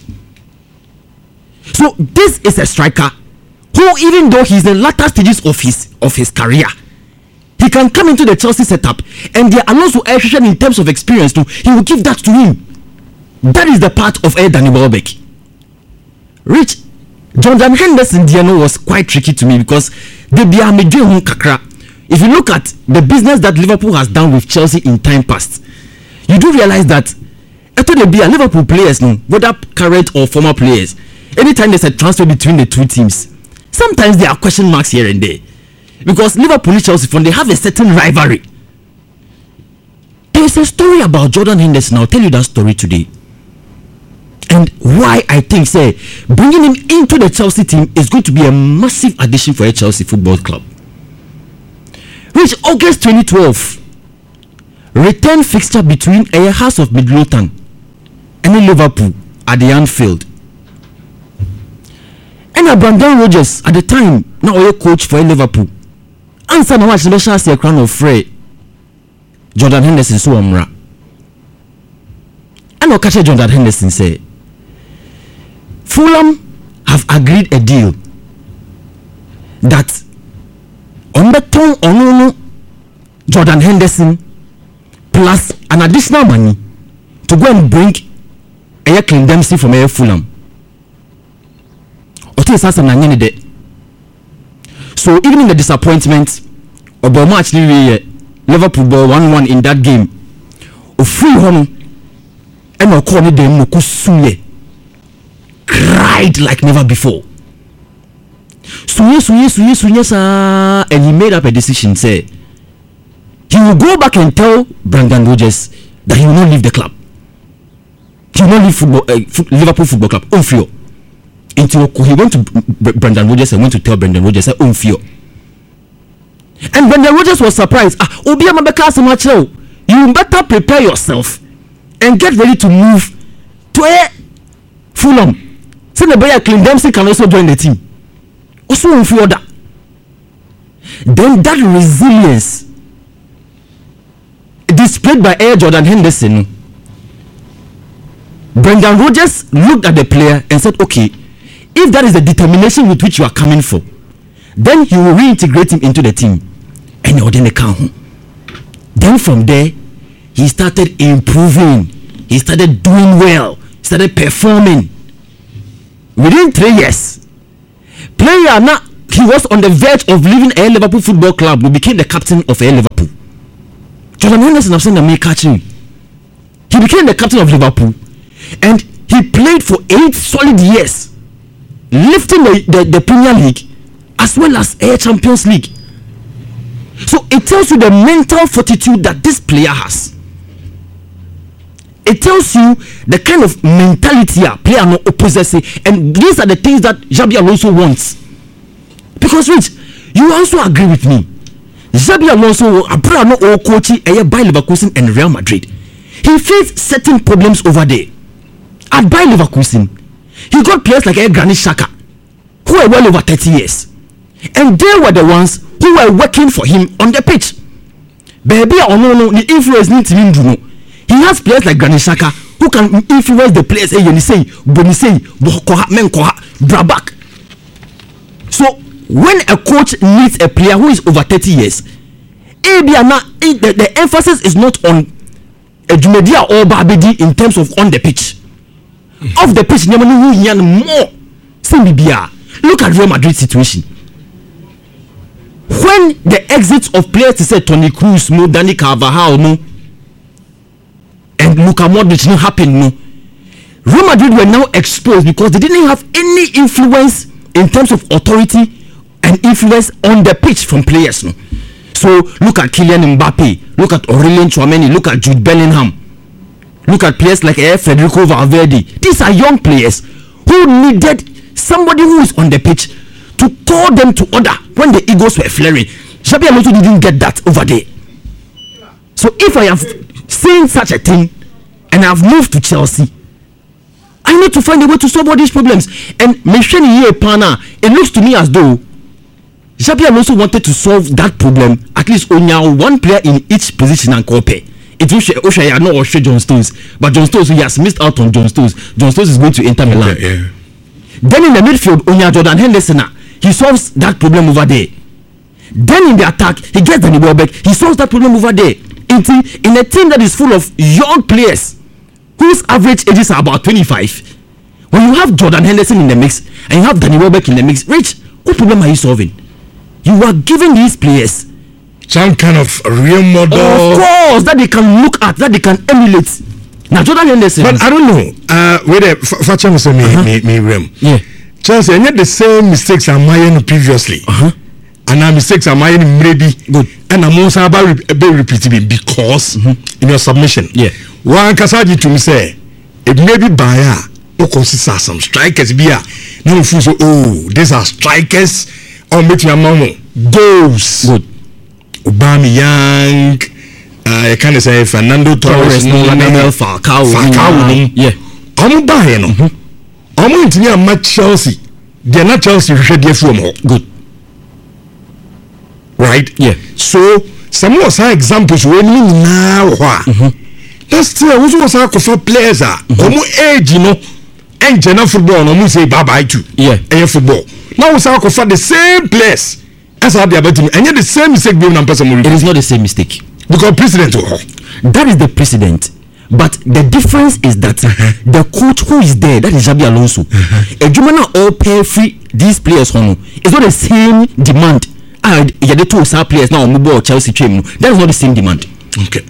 So this is a striker who, even though he's in the latter stages of his career, he can come into the Chelsea setup and there are also exceptions in terms of experience too. He will give that to him. That is the part of Danny Welbeck. Rich Jordan Henderson Diano was quite tricky to me because if you look at the business that Liverpool has done with Chelsea in time past, you do realize that Liverpool players, whether current or former players, anytime there's a transfer between the two teams, sometimes there are question marks here and there. Because Liverpool and Chelsea, they have a certain rivalry. There's a story about Jordan Henderson. I'll tell you that story today. And why I think, bringing him into the Chelsea team is going to be a massive addition for a Chelsea Football Club. Which August 2012, return fixture between a House of Midlothian and Liverpool at the Anfield. And Brandon Rodgers at the time, now a coach for Liverpool. Answer now watch the chance a crown of Frey. Jordan Henderson so amra. And I'll catch Jordan Henderson say Fulham have agreed a deal that on the tongue on Jordan Henderson plus an additional money to go and bring a Clint Dempsey from a Fulham. So even in the disappointment of the match, Liverpool ball 1-1 in that game, free home and I call them Mokusuye. Cried like never before. Suye, sir. And he made up a decision, say he will go back and tell Brendan Rodgers that he will not leave the club. He will not leave Liverpool Football Club. Unfio. Until he went to Brendan Rodgers and went to tell Brendan Rodgers, Unfio. And Brendan Rodgers was surprised. Obia Mabeka Samacho, you better prepare yourself and get ready to move to a Fulham. So the boy Clint Dempsey can also join the team. Also Unfio that. Then that resilience displayed by Air Jordan Henderson, Brendan Rodgers looked at the player and said, okay, if that is the determination with which you are coming for, then he will reintegrate him into the team. And he didn't count. Then from there, he started improving. He started doing well. He started performing. Within 3 years, player now, he was on the verge of leaving a Liverpool Football Club. He became the captain of a Liverpool. Jordan Henderson, I've seen the make catching. He became the captain of Liverpool, and he played for 8 solid years, lifting the Premier League as well as a Champions League. So it tells you the mental fortitude that this player has. It tells you the kind of mentality a player no possessing, and these are the things that Xabi Alonso wants. Because Rich, you also agree with me. Xabi Alonso, a player no coach by Leverkusen and Real Madrid. He faced certain problems over there. At Bayer Leverkusen, he got players like Granit Xhaka, who were well over 30 years, and they were the ones who were working for him on the pitch. Baby, the influence needs to be. He has players like Granit Xhaka who can influence the players. Yenisei, Bonisei, Bokoha, Menkoha, Brabak. So when a coach needs a player who is over 30 years, the emphasis is not on Jumedia or Babedi in terms of on the pitch. Off the pitch, more. Look at Real Madrid situation. When the exits of players to say Toni Kroos, no, Dani Carvajal, no, and Luka Modric no happen, no, Real Madrid were now exposed because they didn't have any influence in terms of authority and influence on the pitch from players, no. So look at Kylian Mbappe, look at Aurelien Tchouameni, look at Jude Bellingham, look at players like Federico Valverde. These are young players who needed somebody who is on the pitch to call them to order when the egos were flaring. Xabi Alonso didn't get that over there. So if I have seen such a thing and I have moved to Chelsea, I need to find a way to solve all these problems. And it looks to me as though Xabi Alonso wanted to solve that problem, at least only one player in each position and compare. It will show not John Stones, but John Stones, he has missed out on John Stones. John Stones is going to Inter Milan. Yeah. Then in the midfield, Onya Jordan Henderson, he solves that problem over there. Then in the attack, he gets Danny Welbeck, he solves that problem over there. In a team that is full of young players whose average ages are about 25, when you have Jordan Henderson in the mix and you have Danny Welbeck in the mix, Rich, what problem are you solving? You are giving these players some kind of real model, of course, that they can look at, that they can emulate. Now Jordan Henderson, but I don't know. Whether Facha was me Rem. Yeah. Chelsea, and yet the same mistakes are made previously. And our mistakes are made maybe good. And I'm also about repeating because in your submission. Yeah. One Kasaji to me say it may be by some strikers be no fool so these are strikers or make your mama goals. Good. Aubameyang, I kind of say Fernando Torres, Falcao. Yeah. I'm buying them. I'm going to match Chelsea. They're not Chelsea ready from home. Good. Right? Yeah. So some of our examples when we now that's still also was our players are age, you know, and general football no say bye bye to. Yeah. And football. Now we are the same players as how they are betting, and yet the same mistake being on person. It is not the same mistake. Because president that is the precedent. But the difference is that the coach who is there, that is Xabi Alonso, a Jumana all pay free these players on. It's not the same demand. The two star players now on Chelsea team. That is not the same demand. Okay.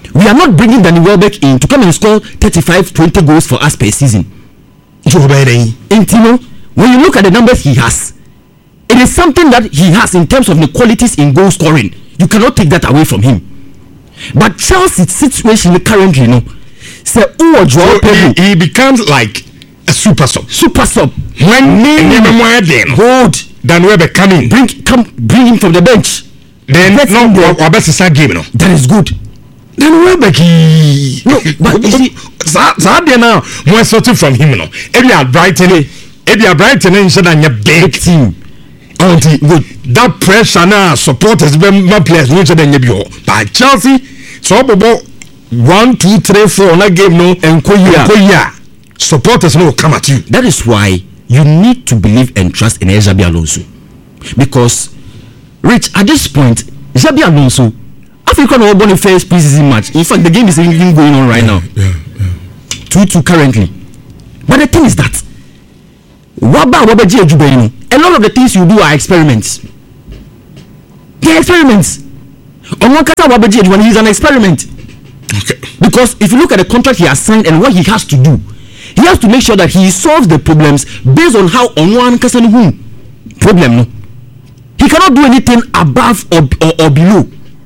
We are not bringing Danny Welbeck in to come and score 35-20 goals for us per season. Intino, when you look at the numbers he has, it is something that he has in terms of the qualities in goal scoring. You cannot take that away from him. But Chelsea's situation currently, so he becomes like a super sub. When hold Dan Welbeck come in, bring him from the bench. Then our best game, that is good. Dan Welbeck, no, but you see, now more sorting from him, Every Brighton, instead of a big team. Good. That pressure now supporters, my players, which are the but Chelsea, so about 1, 2, 3, 4 on that game, and Koya supporters will come at you. That is why you need to believe and trust in Xabi Alonso, because Rich, at this point, Xabi Alonso, Africa no won the first preseason match. In fact, the game is even going on right now. 2-2 currently. But the thing is that a lot of the things you do are experiments. They're experiments. He's an experiment. Okay. Because if you look at the contract he has signed and what he has to do, he has to make sure that he solves the problems based on how on problem. No, he cannot do anything above or below.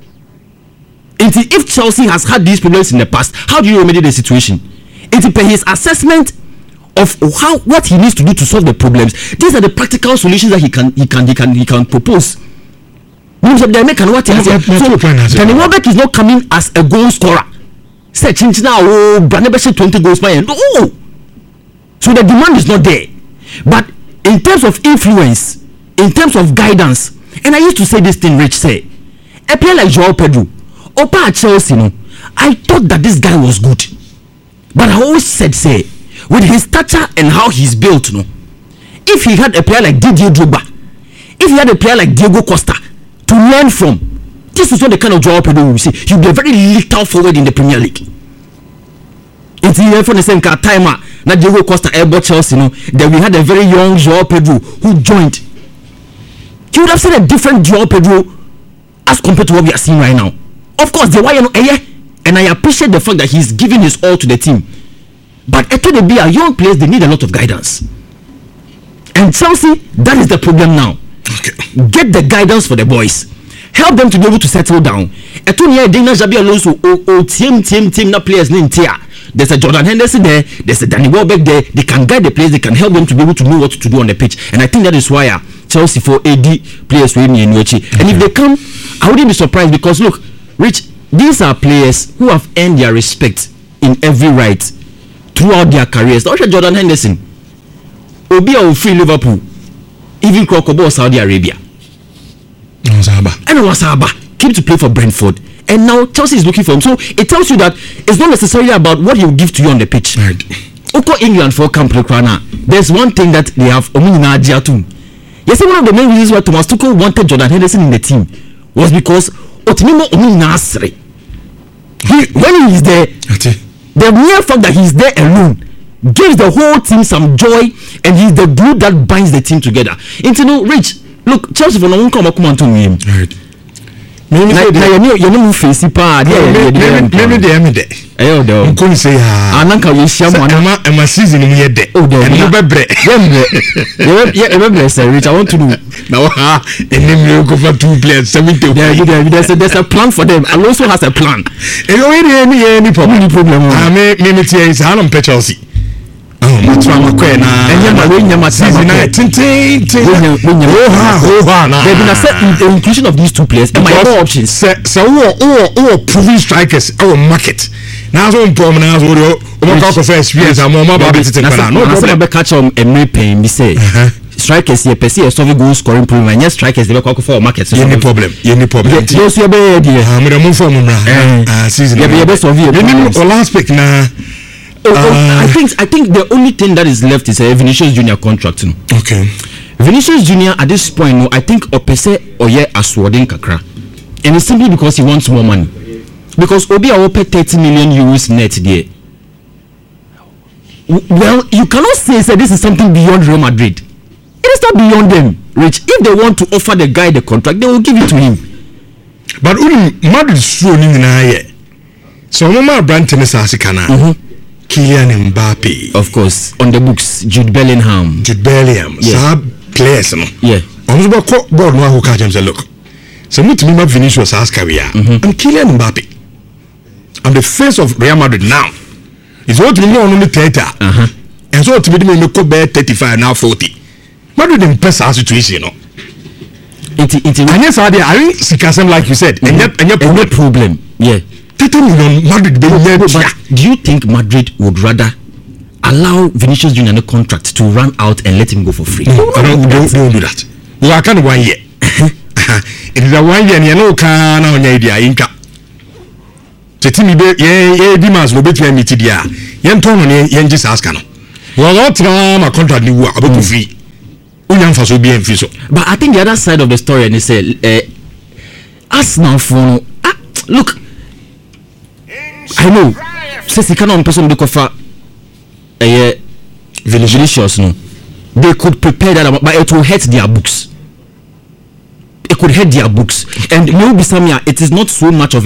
If Chelsea has had these problems in the past, how do you remedy the situation? It depends his assessment of what he needs to do to solve the problems. These are the practical solutions that he can propose. Danny Welbeck is not coming as a goal scorer. Say now, 20 goals by end. No. So the demand is not there. But in terms of influence, in terms of guidance, and I used to say this thing, Rich, say, a player like Joao Pedro, Opa at Chelsea, I thought that this guy was good. But I always said, say, with his stature and how he's built, if he had a player like Didier Drogba, if he had a player like Diego Costa to learn from, this is not the kind of Joao Pedro we see. He'll be a very little forward in the Premier League. It's even for the same timer. Now Diego Costa airbought Chelsea, then we had a very young Joao Pedro who joined. You would have seen a different Joao Pedro as compared to what we are seeing right now. Of course, the why and I appreciate the fact that he's giving his all to the team. But after they be a young players, they need a lot of guidance. And Chelsea, that is the problem now. Okay. Get the guidance for the boys. Help them to be able to settle down. Xabi Alonso, team, not players named Tia. There's a Jordan Henderson there. There's a Danny Welbeck there. They can guide the players. They can help them to be able to know what to do on the pitch. And I think that is why Chelsea for AD players with me and Nuechi. And if they come, I wouldn't be surprised because look, Rich, these are players who have earned their respect in every right throughout their careers. Also Jordan Henderson, Obia will free Liverpool, even Krokobo Saudi Arabia. And Wasaba came to play for Brentford. And now Chelsea is looking for him. So it tells you that it's not necessarily about what he will give to you on the pitch. Right. Oko England for Camp Krana. There's one thing that they have. Yes, one of the main reasons why Thomas Tuchel wanted Jordan Henderson in the team was because Otinimo Ominasri. When he is there, the mere fact that he's there alone gives the whole team some joy, and he's the glue that binds the team together. Rich, look, Chelsea for no one come to him. Right. Maybe you face it. Maybe they am there. I couldn't say I'm a season in here. Oh, and you bebre. Rich, I want to know now. And then you go for 2 players, 70. There's a plan for them. Alonso has a plan. Any problem? Maybe it's Alan Chelsea. There's been a certain inclusion of these 2 players and my other options. So proven strikers our market. Now so problem now so for experience I'm more about it. No problem. Catch on a pain. We say strikers here per se a solve goal scoring problem. And yes, strikers they go for market. Any problem? Yes, you be idea. I'm move from season. Yeah, best of you. Last pick now. I think the only thing that is left is a Vinicius Junior contract. Okay. Vinicius Junior at this point, I think Opese Oye Aswodin Kakra, and it's simply because he wants more money. Because Obi Awope 30 million euros net there. Well, you cannot say this is something beyond Real Madrid. It is not beyond them, Rich. If they want to offer the guy the contract, they will give it to him. But Madrid is so So Mama Branton is Asikana. Kylian Mbappe. Of course, on the books, Jude Bellingham. Jude Bellingham. Yeah. Players, no? Yeah. On the board, no, who catch him say, look. So, me to me, Vinicius as career. I'm Kylian Mbappe. I'm the face of Real Madrid now. It's what to me on the theater. And so to me, me could bear 35 now 40. Madrid in best situation, you know. And yes, I mean, Sikasem, like you said, and your problem. Yeah. 30 million Madrid. But do you think Madrid would rather allow Vinicius Junior a contract to run out and let him go for free? No, don't do that. You are kind of 1 year. It is a 1 year, and you know, can on your idea, Inca. Tetimi be ye demands no between me tidia. Yen ton on yen just ask no. Well, not my contract ni wa about free. Unyam fa so be en so. But I think the other side of the story and they say Arsenal for look, I know since he cannot person be offer Vinicius no. They could prepare that, but it will hurt their books. It could hurt their books. And maybe Samia, it is not so much of